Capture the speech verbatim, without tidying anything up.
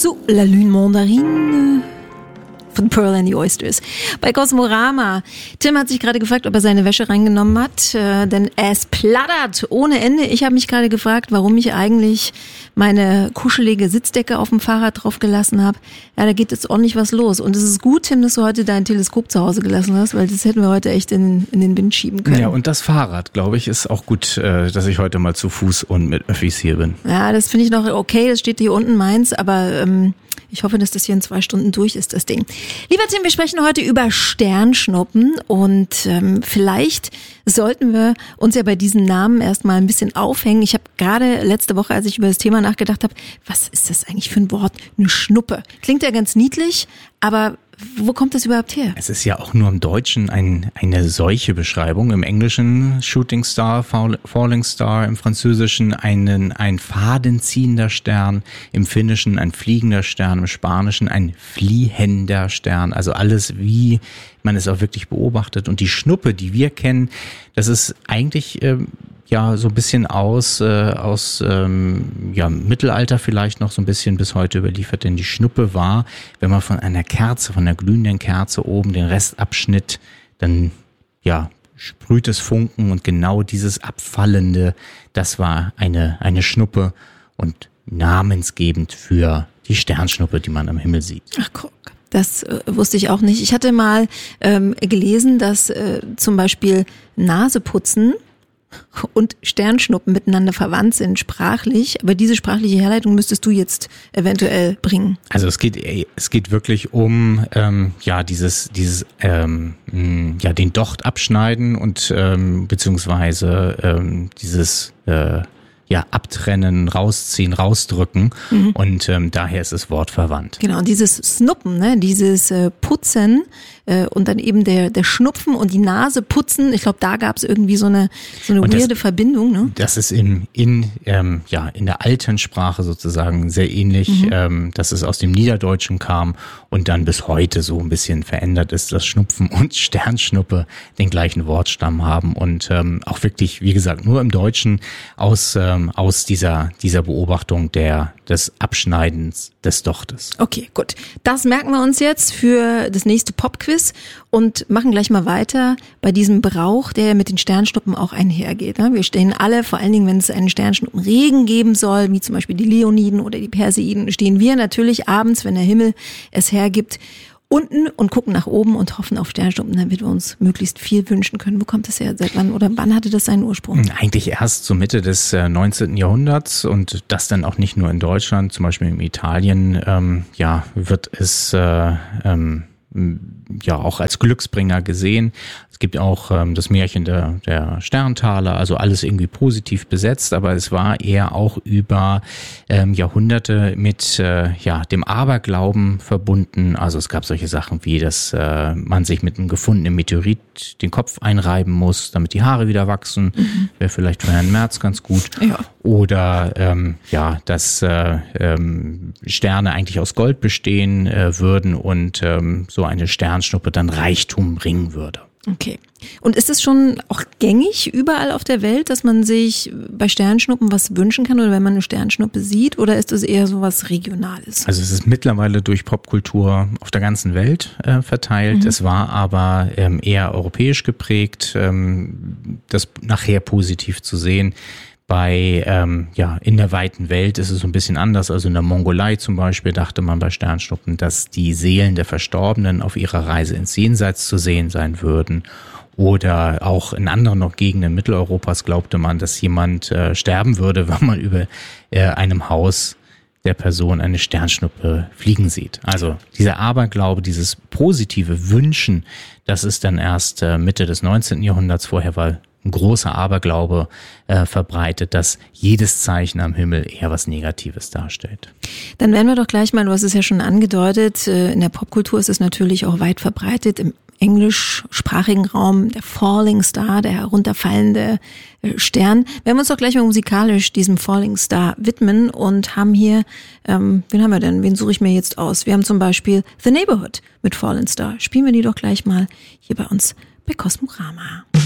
Sous la lune mandarine von Pearl and the Oysters. Bei Cosmorama. Tim hat sich gerade gefragt, ob er seine Wäsche reingenommen hat, äh, denn es plattert ohne Ende. Ich habe mich gerade gefragt, warum ich eigentlich meine kuschelige Sitzdecke auf dem Fahrrad drauf gelassen habe. Ja, da geht jetzt ordentlich was los. Und es ist gut, Tim, dass du heute dein Teleskop zu Hause gelassen hast, weil das hätten wir heute echt in, in den Wind schieben können. Ja, und das Fahrrad, glaube ich, ist auch gut, äh, dass ich heute mal zu Fuß und mit Öffis hier bin. Ja, das finde ich noch okay. Das steht hier unten meins, aber ähm, ich hoffe, dass das hier in zwei Stunden durch ist, das Ding. Lieber Tim, wir sprechen heute über Sternschnuppen und ähm, vielleicht sollten wir uns ja bei diesen Namen erstmal ein bisschen aufhängen. Ich habe gerade letzte Woche, als ich über das Thema nachgedacht habe, was ist das eigentlich für ein Wort? Eine Schnuppe. Klingt ja ganz niedlich, aber wo kommt das überhaupt her? Es ist ja auch nur im Deutschen ein, eine solche Beschreibung. Im Englischen Shooting Star, Falling Star, im Französischen einen, ein fadenziehender Stern, im Finnischen ein fliegender Stern, im Spanischen ein fliehender Stern. Also alles, wie man es auch wirklich beobachtet. Und die Schnuppe, die wir kennen, das ist eigentlich ähm, ja so ein bisschen aus äh, aus ähm, ja Mittelalter vielleicht noch so ein bisschen bis heute überliefert, denn die Schnuppe war, wenn man von einer Kerze, von einer glühenden Kerze oben den Rest abschnitt, dann ja sprüht es Funken und genau dieses Abfallende, das war eine eine Schnuppe und namensgebend für die Sternschnuppe, die man am Himmel sieht. Ach guck. Das äh, wusste ich auch nicht. Ich hatte mal ähm, gelesen, dass äh, zum Beispiel Naseputzen und Sternschnuppen miteinander verwandt sind, sprachlich. Aber diese sprachliche Herleitung müsstest du jetzt eventuell bringen. Also es geht es geht wirklich um ähm, ja dieses dieses ähm, ja den Docht abschneiden und ähm, beziehungsweise ähm, dieses äh, ja abtrennen, rausziehen, rausdrücken mhm. und ähm, daher ist das Wort verwandt. Genau, und dieses Snuppen, ne, dieses äh, Putzen äh, und dann eben der der Schnupfen und die Nase putzen. Ich glaube, da gab es irgendwie so eine so eine und weirde das, Verbindung. Ne? Das ist in in ähm, ja in der alten Sprache sozusagen sehr ähnlich, mhm. ähm, dass es aus dem Niederdeutschen kam und dann bis heute so ein bisschen verändert ist, dass Schnupfen und Sternschnuppe den gleichen Wortstamm haben und ähm, auch wirklich, wie gesagt, nur im Deutschen aus ähm, aus dieser dieser Beobachtung der des Abschneidens des Dochtes. Okay, gut. Das merken wir uns jetzt für das nächste Popquiz und machen gleich mal weiter bei diesem Brauch, der mit den Sternschnuppen auch einhergeht. Wir stehen alle, vor allen Dingen, wenn es einen Sternschnuppenregen geben soll, wie zum Beispiel die Leoniden oder die Perseiden, stehen wir natürlich abends, wenn der Himmel es hergibt, unten und gucken nach oben und hoffen auf Sternschnuppen, damit wir uns möglichst viel wünschen können. Wo kommt das her? Seit wann oder wann hatte das seinen Ursprung? Eigentlich erst zur Mitte des äh, neunzehnten Jahrhunderts und das dann auch nicht nur in Deutschland, zum Beispiel in Italien, ähm, ja, wird es äh, ähm, ja auch als Glücksbringer gesehen. Es gibt auch ähm, das Märchen der, der Sterntaler, also alles irgendwie positiv besetzt, aber es war eher auch über ähm, Jahrhunderte mit äh, ja dem Aberglauben verbunden. Also es gab solche Sachen wie, dass äh, man sich mit einem gefundenen Meteorit den Kopf einreiben muss, damit die Haare wieder wachsen. Mhm. Wäre vielleicht für Herrn Merz ganz gut. Ja. Oder ähm, ja, dass äh, ähm, Sterne eigentlich aus Gold bestehen äh, würden und ähm, so eine Sternschnuppe dann Reichtum bringen würde. Okay. Und ist es schon auch gängig überall auf der Welt, dass man sich bei Sternschnuppen was wünschen kann oder wenn man eine Sternschnuppe sieht, oder ist es eher so was Regionales? Also es ist mittlerweile durch Popkultur auf der ganzen Welt äh, verteilt. Mhm. Es war aber ähm, eher europäisch geprägt, ähm, das nachher positiv zu sehen. Bei, ähm, ja, in der weiten Welt ist es so ein bisschen anders. Also in der Mongolei zum Beispiel dachte man bei Sternschnuppen, dass die Seelen der Verstorbenen auf ihrer Reise ins Jenseits zu sehen sein würden. Oder auch in anderen noch Gegenden Mitteleuropas glaubte man, dass jemand äh, sterben würde, wenn man über äh, einem Haus der Person eine Sternschnuppe fliegen sieht. Also dieser Aberglaube, dieses positive Wünschen, das ist dann erst äh, Mitte des neunzehnten Jahrhunderts. Vorher war ein großer Aberglaube äh, verbreitet, dass jedes Zeichen am Himmel eher was Negatives darstellt. Dann werden wir doch gleich mal, du hast es ja schon angedeutet, äh, in der Popkultur ist es natürlich auch weit verbreitet, im englischsprachigen Raum der Falling Star, der herunterfallende äh, Stern. Werden wir uns doch gleich mal musikalisch diesem Falling Star widmen und haben hier, ähm, wen haben wir denn, wen suche ich mir jetzt aus? Wir haben zum Beispiel The Neighborhood mit Falling Star. Spielen wir die doch gleich mal hier bei uns bei Cosmorama.